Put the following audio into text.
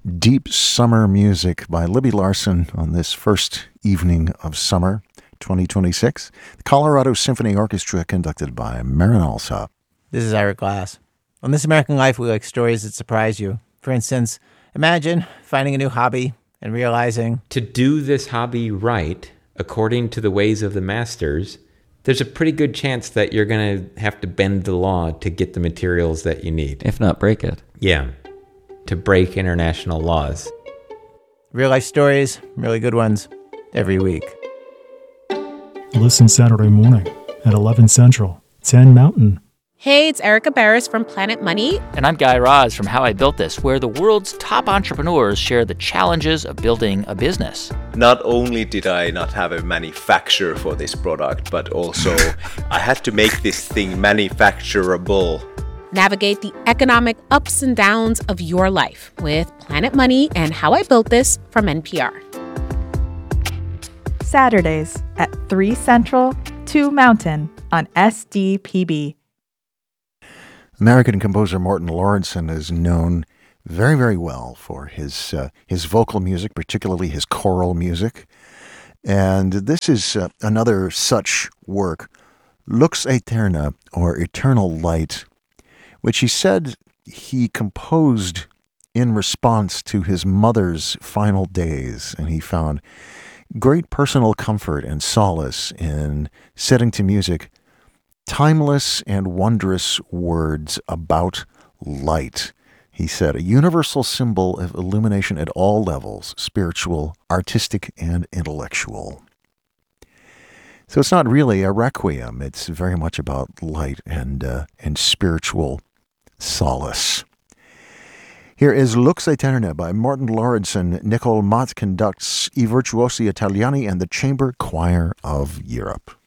Deep Summer Music by Libby Larsen on this first evening of summer 2026. The Colorado Symphony Orchestra conducted by Marin Alsop. This is Eric Glass. On This American Life, we like stories that surprise you. For instance, imagine finding a new hobby and realizing to do this hobby right, according to the ways of the masters, there's a pretty good chance that you're going to have to bend the law to get the materials that you need. If not break it. Yeah, to break international laws. real life stories, really good ones, every week. Listen Saturday morning at 11 Central, 10 Mountain. Hey, it's Erica Barris from Planet Money. And I'm Guy Raz from How I Built This, where the world's top entrepreneurs share the challenges of building a business. Not only did I not have a manufacturer for this product, but also I had to make this thing manufacturable. Navigate the economic ups and downs of your life with Planet Money and How I Built This from NPR. Saturdays at 3 Central, 2 Mountain on SDPB. American composer Morton Lauridsen is known very, very well for his vocal music, particularly his choral music. And this is another such work, Lux Aeterna, or Eternal Light, which he said he composed in response to his mother's final days. And he found great personal comfort and solace in setting to music timeless and wondrous words about light. He said, a universal symbol of illumination at all levels, spiritual, artistic, and intellectual. So it's not really a requiem. It's very much about light and spiritual solace. Here is Lux Aeterna by Morton Lauridsen. Nicole Mott conducts I Virtuosi Italiani and the Chamber Choir of Europe.